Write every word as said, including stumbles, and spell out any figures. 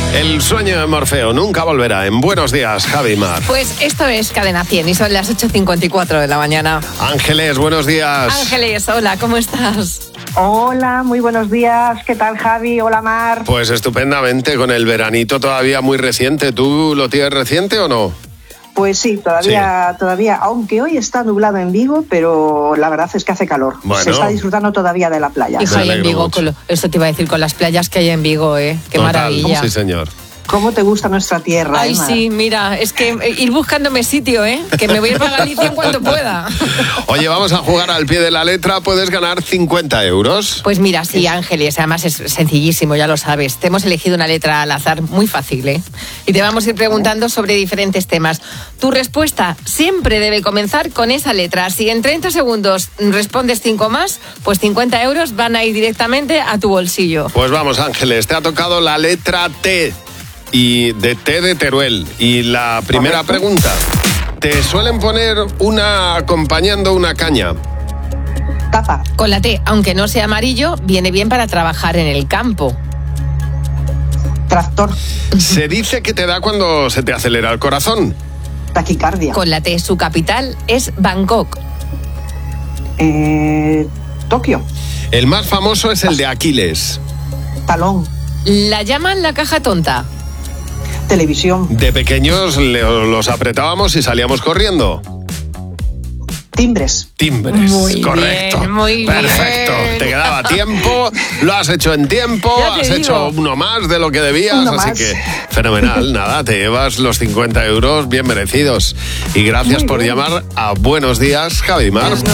El sueño de Morfeo nunca volverá. En Buenos Días, Javi Mar. Pues esto es Cadena cien y son las ocho cincuenta y cuatro de la mañana. Ángeles, buenos días. Ángeles, hola, ¿cómo estás? Hola, muy buenos días. ¿Qué tal, Javi? Hola, Mar. Pues estupendamente, con el veranito todavía muy reciente. ¿Tú lo tienes reciente o no? Pues sí, todavía, sí. todavía, aunque hoy está nublado en Vigo, pero la verdad es que hace calor. Bueno. Se está disfrutando todavía de la playa. Hija, y en Vigo, con lo, eso te iba a decir, con las playas que hay en Vigo, ¿eh? Qué Total, maravilla. Sí, señor. ¿Cómo te gusta nuestra tierra? Ay, eh, Mar? sí, mira, es que ir buscándome sitio, ¿eh? Que me voy a ir para Galicia en cuanto pueda. Oye, vamos a jugar al pie de la letra. Puedes ganar cincuenta euros. Pues mira, sí, Ángeles, además es sencillísimo, ya lo sabes. Te hemos elegido una letra al azar muy fácil, ¿eh? Y te vamos a ir preguntando sobre diferentes temas. Tu respuesta siempre debe comenzar con esa letra. Si en treinta segundos respondes cinco más, pues cincuenta euros van a ir directamente a tu bolsillo. Pues vamos, Ángeles, te ha tocado la letra T. Y de T de Teruel. Y la primera pregunta: ¿te suelen poner una acompañando una caña? Tapa. Con la T, aunque no sea amarillo, viene bien para trabajar en el campo. Tractor. Se dice que te da cuando se te acelera el corazón. Taquicardia. Con la T, su capital es Bangkok. Eh, Tokio. El más famoso es el de Aquiles. Talón. La llaman la caja tonta. Televisión. De pequeños le- los apretábamos y salíamos corriendo. Timbres. Timbres, Muy correcto. bien, muy Perfecto. bien. Te quedaba tiempo, lo has hecho en tiempo, Ya te has digo. hecho uno más de lo que debías, Uno así más. que fenomenal. Nada, te llevas los cincuenta euros bien merecidos. Y gracias Muy por bien. llamar a Buenos Días, Javi Mar.